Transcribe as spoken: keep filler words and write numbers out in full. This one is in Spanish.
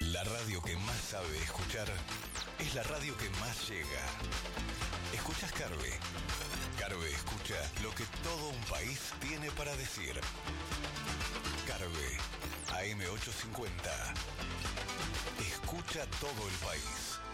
La radio que más sabe escuchar es la radio que más llega. Escuchas Carve. Carve escucha lo que todo un país tiene para decir. Carve, A M ochocientos cincuenta. Escucha todo el país.